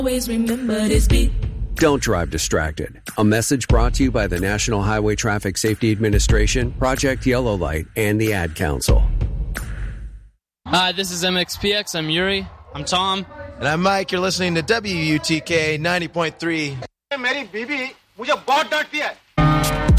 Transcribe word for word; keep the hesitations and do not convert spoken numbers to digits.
Always remember this beat. Don't drive distracted. A message brought to you by the National Highway Traffic Safety Administration, Project Yellow Light, and the Ad Council. Hi, this is M X P X. I'm Yuri. I'm Tom. And I'm Mike. You're listening to W U T K ninety point three. मेरी बीबी मुझे बहुत डांटती है